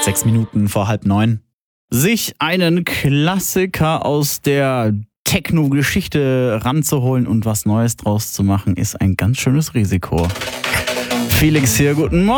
6 Minuten vor 8:30. Sich einen Klassiker aus der Techno-Geschichte ranzuholen und was Neues draus zu machen, ist ein ganz schönes Risiko. Felix hier, guten Morgen.